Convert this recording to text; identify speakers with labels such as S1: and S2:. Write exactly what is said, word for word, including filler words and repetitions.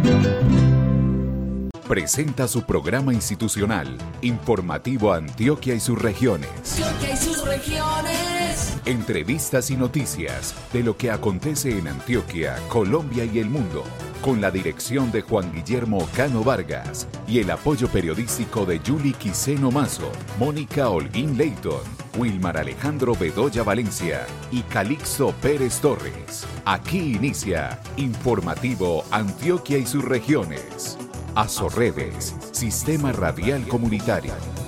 S1: Presenta su programa institucional, Informativo Antioquia y sus regiones.
S2: Antioquia y sus regiones.
S1: Entrevistas y noticias de lo que acontece en Antioquia, Colombia y el mundo, con la dirección de Juan Guillermo Cano Vargas y el apoyo periodístico de Yuli Quiseno Mazo, Mónica Holguín Leighton, Wilmar Alejandro Bedoya Valencia y Calixto Pérez Torres. Aquí inicia Informativo Antioquia y sus regiones. Asorredes, Sistema Radial Comunitario.